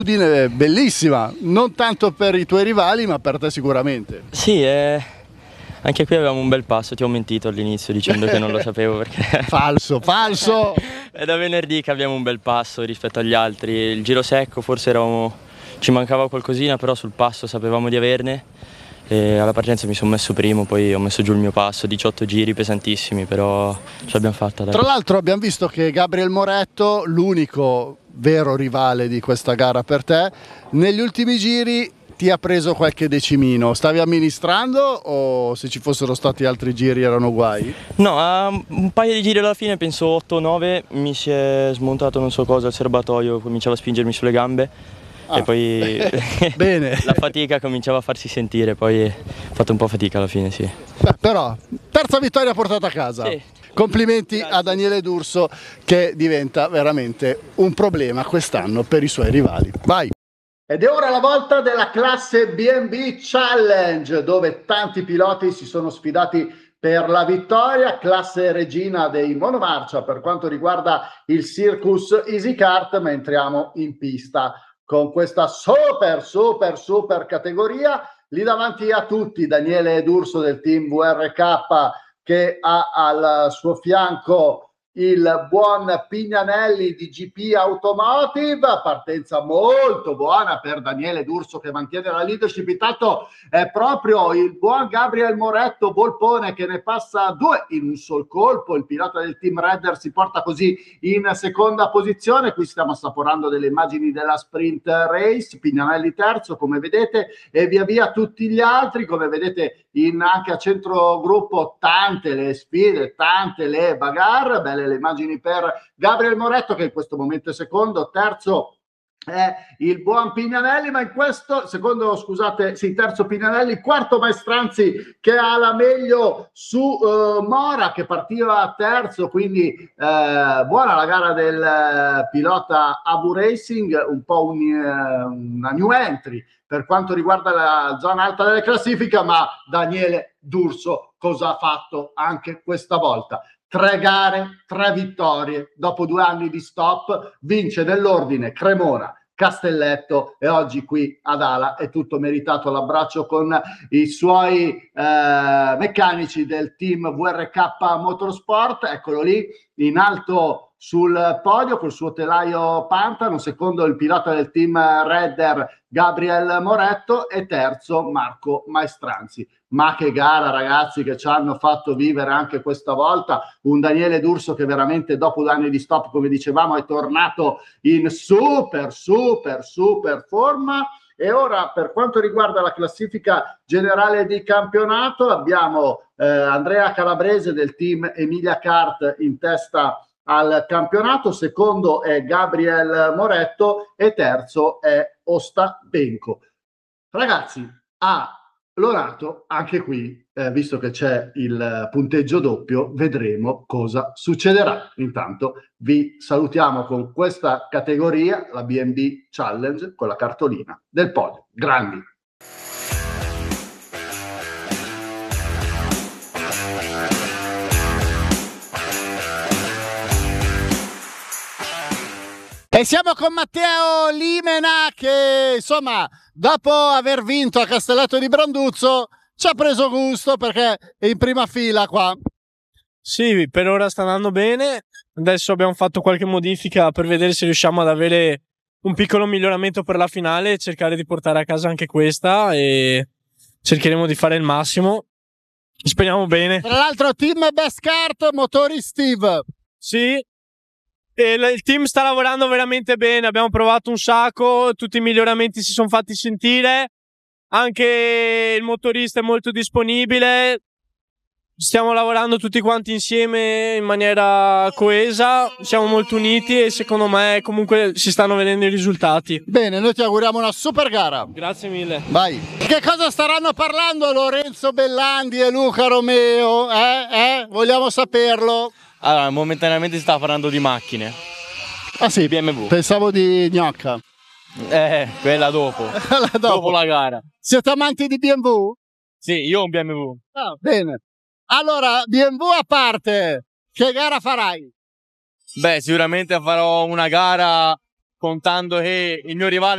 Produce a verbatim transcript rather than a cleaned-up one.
Bellissima, non tanto per i tuoi rivali ma per te sicuramente. Sì, eh, anche qui avevamo un bel passo, ti ho mentito all'inizio dicendo che non lo sapevo perché... Falso, falso! È da venerdì che abbiamo un bel passo rispetto agli altri, il giro secco forse eravamo, ci mancava qualcosina, però sul passo sapevamo di averne e alla partenza mi sono messo primo, poi ho messo giù il mio passo, diciotto giri pesantissimi, però ce l'abbiamo fatta. Dai. Tra l'altro abbiamo visto che Gabriel Moretto, l'unico vero rivale di questa gara per te, negli ultimi giri ti ha preso qualche decimino. Stavi amministrando o se ci fossero stati altri giri erano guai? No, a un paio di giri alla fine, penso otto nove, mi si è smontato non so cosa al serbatoio, cominciava a spingermi sulle gambe ah. e poi Bene. La fatica cominciava a farsi sentire, poi ho fatto un po' fatica alla fine, sì. Beh, però, terza vittoria portata a casa. Sì. Complimenti Grazie. A Daniele D'Urso che diventa veramente un problema quest'anno per i suoi rivali. Vai! Ed è ora la volta della classe B and B Challenge dove tanti piloti si sono sfidati per la vittoria, classe regina dei monomarcia per quanto riguarda il Circus Easy Kart, ma entriamo in pista con questa super super super categoria. Lì davanti a tutti Daniele D'Urso del team V R K che ha al suo fianco il buon Pignanelli di G P Automotive, partenza molto buona per Daniele D'Urso che mantiene la leadership. Intanto è proprio il buon Gabriel Moretto Volpone che ne passa due in un sol colpo, il pilota del team Redder si porta così in seconda posizione. Qui stiamo assaporando delle immagini della sprint race, Pignanelli terzo come vedete e via via tutti gli altri, come vedete in, anche a centro gruppo tante le sfide, tante le bagarre, belle le immagini per Gabriel Moretto che in questo momento è secondo, terzo è il buon Pignanelli, ma in questo secondo, scusate, sì, terzo Pignanelli, quarto Maestranzi che ha la meglio su uh, Mora che partiva terzo, quindi eh, buona la gara del pilota Abu Racing, un po' un, uh, una new entry per quanto riguarda la zona alta della classifica, ma Daniele D'Urso cosa ha fatto anche questa volta? Tre gare, tre vittorie, dopo due anni di stop, vince nell'ordine Cremona, Castelletto e oggi qui ad Ala è tutto meritato l'abbraccio con i suoi eh, meccanici del team V R K Motorsport, eccolo lì in alto sul podio col suo telaio Pantano, secondo il pilota del team Redder Gabriel Moretto e terzo Marco Maestranzi. Ma che gara ragazzi che ci hanno fatto vivere anche questa volta, un Daniele D'Urso che veramente dopo due anni di stop come dicevamo è tornato in super super super forma. E ora per quanto riguarda la classifica generale di campionato abbiamo eh, Andrea Calabrese del team Emilia Kart in testa al campionato, secondo è Gabriel Moretto e terzo è Osta Benco. Ragazzi, a Lorato, anche qui, eh, visto che c'è il punteggio doppio, vedremo cosa succederà. Intanto vi salutiamo con questa categoria, la B and B Challenge, con la cartolina del podio. Grandi! E siamo con Matteo Limena che insomma dopo aver vinto a Castelletto di Branduzzo ci ha preso gusto perché è in prima fila qua. Sì, per ora sta andando bene, adesso abbiamo fatto qualche modifica per vedere se riusciamo ad avere un piccolo miglioramento per la finale e cercare di portare a casa anche questa e cercheremo di fare il massimo, speriamo bene. Tra l'altro team Best Kart, motori Steve. Sì. E il team sta lavorando veramente bene, abbiamo provato un sacco, tutti i miglioramenti si sono fatti sentire, anche il motorista è molto disponibile, stiamo lavorando tutti quanti insieme in maniera coesa, siamo molto uniti e secondo me comunque si stanno vedendo i risultati. Bene, noi ti auguriamo una super gara. Grazie mille. Vai. Che cosa staranno parlando Lorenzo Bellandi e Luca Romeo? Eh? Eh? Vogliamo saperlo. Allora, momentaneamente si sta parlando di macchine. Ah sì, B M W. Pensavo di gnocca. Eh, quella dopo. la dopo. dopo la gara. Siete amanti di B M W? Sì, io ho un B M W. Ah, bene. Allora, B M W a parte, che gara farai? Beh, sicuramente farò una gara contando che il mio rivale